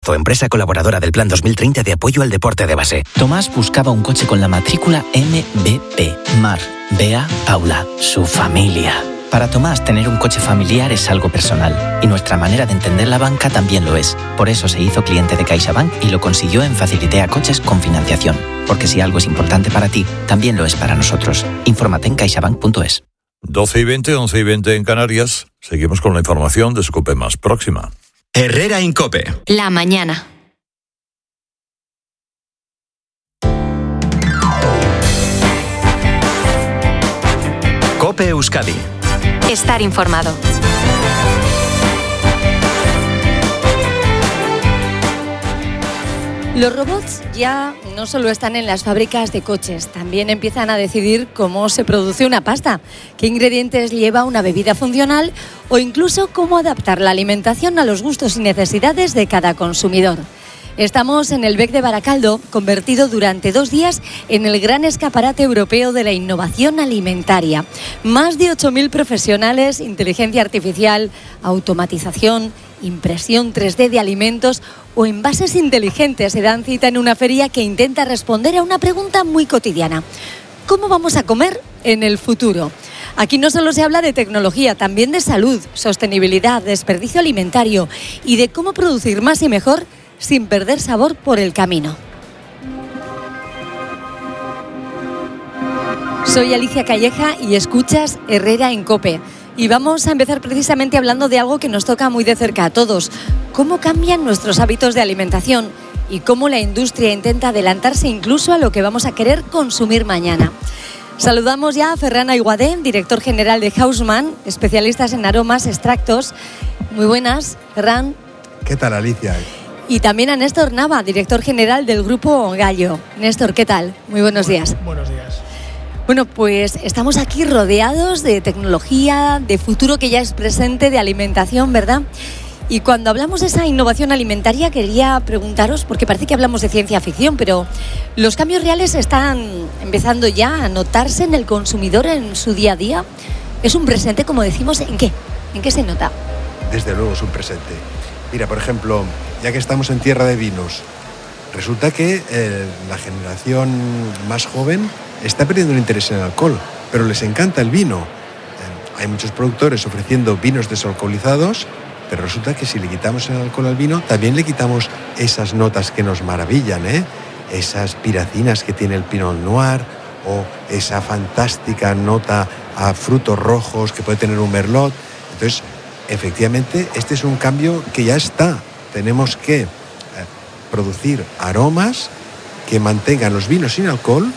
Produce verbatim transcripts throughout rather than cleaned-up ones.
Empresa colaboradora del Plan dos mil treinta de apoyo al deporte de base. Tomás buscaba un coche con la matrícula M B P. Mar, Bea, Paula, su familia. Para Tomás, tener un coche familiar es algo personal. Y nuestra manera de entender la banca también lo es. Por eso se hizo cliente de CaixaBank y lo consiguió en Facilitea Coches con financiación. Porque si algo es importante para ti, también lo es para nosotros. Infórmate en caixabank punto es. doce y veinte, once y veinte en Canarias. Seguimos con la información de Scope Más próxima. Herrera en COPE. La mañana. COPE Euskadi. Estar informado. Los robots ya no solo están en las fábricas de coches, también empiezan a decidir cómo se produce una pasta, qué ingredientes lleva una bebida funcional o incluso cómo adaptar la alimentación a los gustos y necesidades de cada consumidor. Estamos en el B E C de Baracaldo, convertido durante dos días en el gran escaparate europeo de la innovación alimentaria. Más de ocho mil profesionales, inteligencia artificial, automatización, impresión tres D de alimentos o envases inteligentes se dan cita en una feria que intenta responder a una pregunta muy cotidiana. ¿Cómo vamos a comer en el futuro? Aquí no solo se habla de tecnología, también de salud, sostenibilidad, desperdicio alimentario y de cómo producir más y mejor sin perder sabor por el camino. Soy Alicia Calleja y escuchas Herrera en COPE. Y vamos a empezar precisamente hablando de algo que nos toca muy de cerca a todos. Cómo cambian nuestros hábitos de alimentación y cómo la industria intenta adelantarse incluso a lo que vamos a querer consumir mañana. Saludamos ya a Ferran Aiguadé, director general de Haussmann, especialistas en aromas, extractos. Muy buenas, Ferran. ¿Qué tal, Alicia? Y también a Néstor Nava, director general del Grupo Gallo. Néstor, ¿qué tal? Muy buenos días. Buenos días. Bueno, pues estamos aquí rodeados de tecnología, de futuro que ya es presente, de alimentación, ¿verdad? Y cuando hablamos de esa innovación alimentaria, quería preguntaros, porque parece que hablamos de ciencia ficción, pero los cambios reales están empezando ya a notarse en el consumidor en su día a día. ¿Es un presente, como decimos? ¿En qué? ¿En qué se nota? Desde luego es un presente. Mira, por ejemplo, ya que estamos en tierra de vinos, resulta que eh, la generación más joven está perdiendo el interés en el alcohol, pero les encanta el vino. Eh, hay muchos productores ofreciendo vinos desalcoholizados, pero resulta que si le quitamos el alcohol al vino, también le quitamos esas notas que nos maravillan, ¿eh? Esas piracinas que tiene el Pinot Noir o esa fantástica nota a frutos rojos que puede tener un Merlot. Entonces, efectivamente, este es un cambio que ya está. Tenemos que eh, producir aromas que mantengan los vinos sin alcohol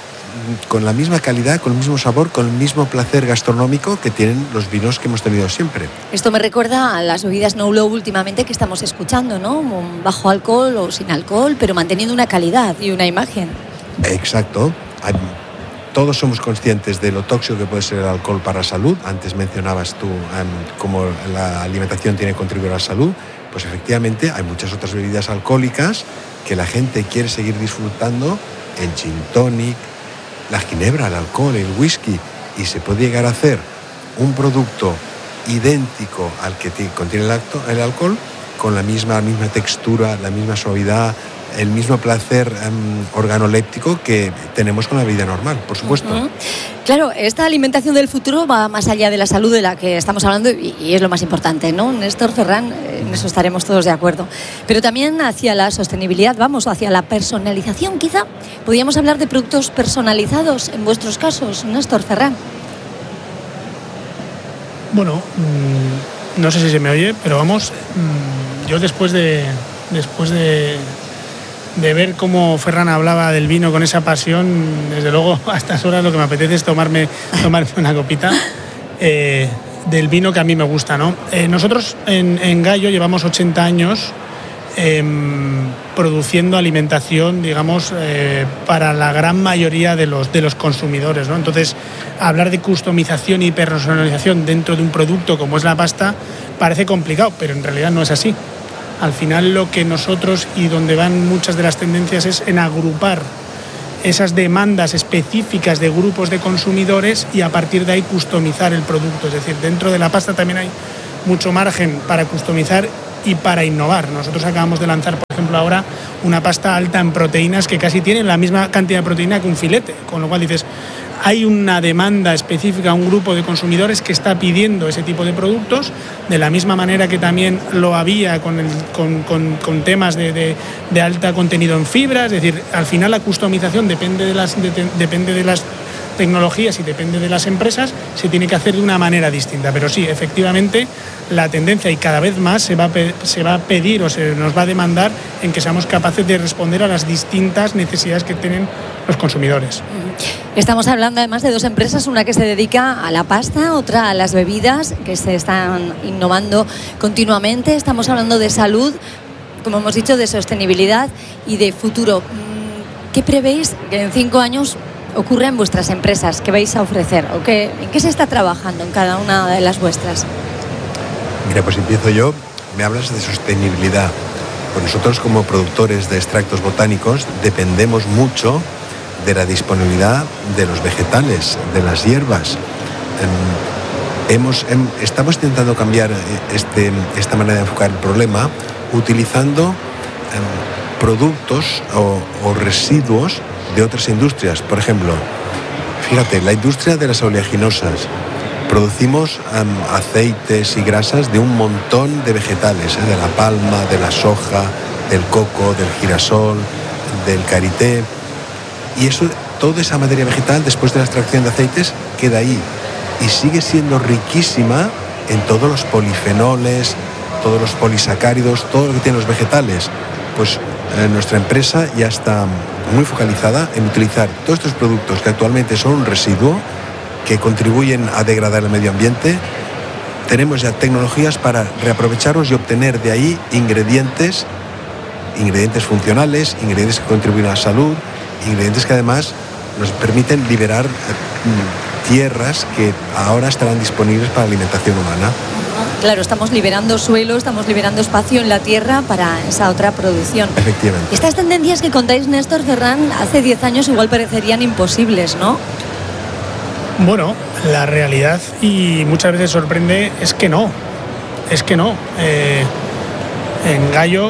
con la misma calidad, con el mismo sabor, con el mismo placer gastronómico que tienen los vinos que hemos tenido siempre. Esto me recuerda a las bebidas no low últimamente que estamos escuchando, ¿no? Bajo alcohol o sin alcohol, pero manteniendo una calidad y una imagen. Exacto. Hay, todos somos conscientes de lo tóxico que puede ser el alcohol para la salud. Antes mencionabas tú um, cómo la alimentación tiene que contribuir a la salud. Pues efectivamente hay muchas otras bebidas alcohólicas que la gente quiere seguir disfrutando, el gin tonic, la ginebra, el alcohol, el whisky, y se puede llegar a hacer un producto idéntico al que contiene el, acto, el alcohol, con la misma, la misma textura, la misma suavidad, el mismo placer um, organoléptico que tenemos con la bebida normal, por supuesto. Uh-huh. Claro, esta alimentación del futuro va más allá de la salud de la que estamos hablando y, y es lo más importante, ¿no? Néstor, Ferran, en eso estaremos todos de acuerdo. Pero también hacia la sostenibilidad, vamos, hacia la personalización, quizá. ¿Podríamos hablar de productos personalizados en vuestros casos, Néstor, Ferran? Bueno, mmm, no sé si se me oye, pero vamos, mmm, yo después de después de, de ver cómo Ferran hablaba del vino con esa pasión, desde luego a estas horas lo que me apetece es tomarme, tomarme una copita eh, del vino que a mí me gusta, ¿no? Eh, nosotros en, en Gallo llevamos ochenta años eh, produciendo alimentación, digamos, eh, para la gran mayoría de los, de los consumidores, ¿no? Entonces, hablar de customización y personalización dentro de un producto como es la pasta parece complicado, pero en realidad no es así. Al final lo que nosotros y donde van muchas de las tendencias es en agrupar esas demandas específicas de grupos de consumidores y a partir de ahí customizar el producto. Es decir, dentro de la pasta también hay mucho margen para customizar y para innovar. Nosotros acabamos de lanzar, por ejemplo, ahora una pasta alta en proteínas que casi tiene la misma cantidad de proteína que un filete, con lo cual dices, hay una demanda específica, un grupo de consumidores que está pidiendo ese tipo de productos, de la misma manera que también lo había con, el, con, con, con temas de, de, de alta contenido en fibra. Es decir, al final la customización depende de las, de, depende de las tecnologías y depende de las empresas, se tiene que hacer de una manera distinta. Pero sí, efectivamente, la tendencia, y cada vez más se va a, pe- se va a pedir o se nos va a demandar en que seamos capaces de responder a las distintas necesidades que tienen los consumidores. Estamos hablando además de dos empresas, una que se dedica a la pasta, otra a las bebidas, que se están innovando continuamente. Estamos hablando de salud, como hemos dicho, de sostenibilidad y de futuro. ¿Qué prevéis que en cinco años ocurra en vuestras empresas? ¿Qué vais a ofrecer? ¿O qué, en qué se está trabajando en cada una de las vuestras? Mira, pues empiezo yo. Me hablas de sostenibilidad. Pues nosotros, como productores de extractos botánicos, dependemos mucho de la disponibilidad de los vegetales, de las hierbas. Eh, hemos, hem, estamos intentando cambiar este, esta manera de enfocar el problema utilizando eh, productos o, o residuos de otras industrias. Por ejemplo, fíjate, la industria de las oleaginosas. Producimos um, aceites y grasas de un montón de vegetales, ¿eh? De la palma, de la soja, del coco, del girasol, del karité. Y eso, toda esa materia vegetal, después de la extracción de aceites, queda ahí. Y sigue siendo riquísima en todos los polifenoles, todos los polisacáridos, todo lo que tienen los vegetales. Pues eh, nuestra empresa ya está muy focalizada en utilizar todos estos productos que actualmente son un residuo, que contribuyen a degradar el medio ambiente. Tenemos ya tecnologías para reaprovecharlos y obtener de ahí ingredientes, ingredientes funcionales, ingredientes que contribuyen a la salud, ingredientes que además nos permiten liberar eh, tierras que ahora estarán disponibles para la alimentación humana. Claro, estamos liberando suelo, estamos liberando espacio en la tierra para esa otra producción. Efectivamente. Estas tendencias que contáis, Néstor, Ferran, hace diez años igual parecerían imposibles, ¿no? Bueno, la realidad, y muchas veces sorprende, es que no, es que no. Eh, en Gallo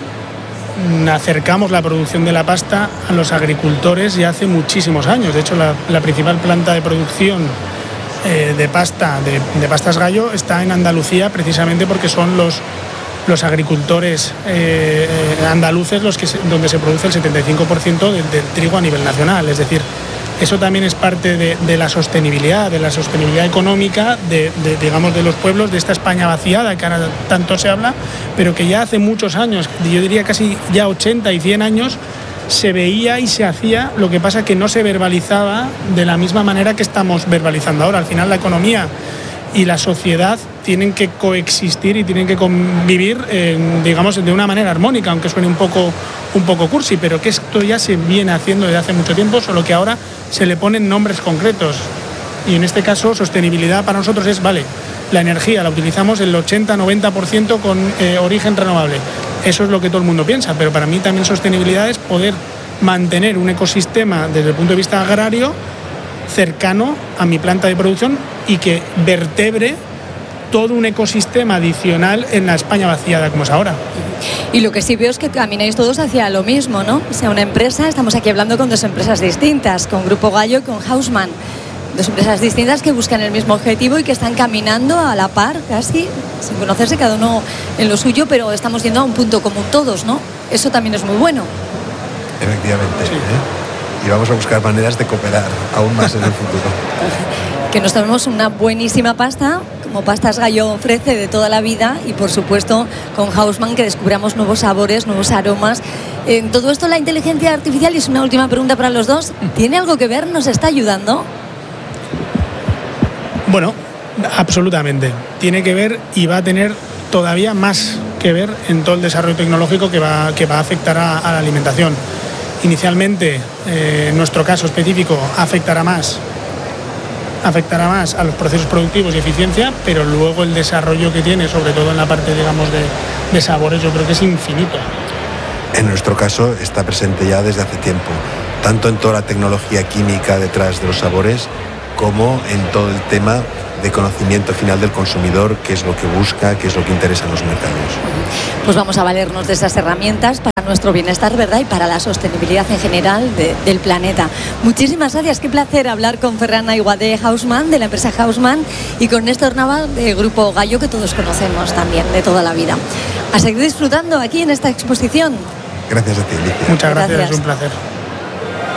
acercamos la producción de la pasta a los agricultores ya hace muchísimos años. De hecho, la, la principal planta de producción eh, de pasta, de, de pastas Gallo, está en Andalucía, precisamente porque son los, los agricultores eh, andaluces los que se, donde se produce el setenta y cinco por ciento del, del trigo a nivel nacional. Es decir, eso también es parte de, de la sostenibilidad, de la sostenibilidad económica, de, de, digamos, de los pueblos, de esta España vaciada que ahora tanto se habla, pero que ya hace muchos años, yo diría casi ya ochenta y cien años, se veía y se hacía. Lo que pasa que no se verbalizaba de la misma manera que estamos verbalizando ahora. Al final la economía y la sociedad tienen que coexistir y tienen que convivir, eh, digamos, de una manera armónica, aunque suene un poco, un poco cursi, pero que esto ya se viene haciendo desde hace mucho tiempo, solo que ahora se le ponen nombres concretos. Y en este caso, sostenibilidad para nosotros es, vale, la energía la utilizamos el ochenta a noventa por ciento con eh, origen renovable. Eso es lo que todo el mundo piensa, pero para mí también sostenibilidad es poder mantener un ecosistema desde el punto de vista agrario cercano a mi planta de producción y que vertebre todo un ecosistema adicional en la España vaciada como es ahora. Y lo que sí veo es que camináis todos hacia lo mismo, ¿no? O sea, una empresa, estamos aquí hablando con dos empresas distintas, con Grupo Gallo y con Haussmann. Dos empresas distintas que buscan el mismo objetivo y que están caminando a la par, casi, sin conocerse cada uno en lo suyo, pero estamos yendo a un punto común todos, ¿no? Eso también es muy bueno. Efectivamente. Sí. ¿eh? Y vamos a buscar maneras de cooperar aún más en el futuro. Que nos tomemos una buenísima pasta, como Pastas Gallo ofrece de toda la vida, y por supuesto con Haussmann que descubramos nuevos sabores, nuevos aromas. En todo esto la inteligencia artificial, y es una última pregunta para los dos, ¿tiene algo que ver? ¿Nos está ayudando? Bueno, absolutamente. Tiene que ver y va a tener todavía más que ver en todo el desarrollo tecnológico que va, que va a afectar a, a la alimentación. Inicialmente, eh, en nuestro caso específico, afectará más, afectará más a los procesos productivos y eficiencia, pero luego el desarrollo que tiene, sobre todo en la parte, digamos, de, de sabores, yo creo que es infinito. En nuestro caso está presente ya desde hace tiempo, tanto en toda la tecnología química detrás de los sabores, como en todo el tema de conocimiento final del consumidor, qué es lo que busca, qué es lo que interesa en los mercados. Pues vamos a valernos de esas herramientas para nuestro bienestar, ¿verdad? Y para la sostenibilidad en general de, del planeta. Muchísimas gracias, qué placer hablar con Ferran Aiguade Haussmann, de la empresa Haussmann, y con Néstor Nava, de Grupo Gallo, que todos conocemos también de toda la vida. A seguir disfrutando aquí en esta exposición. Gracias a ti, Alicia. Muchas gracias, Gracias. es un placer.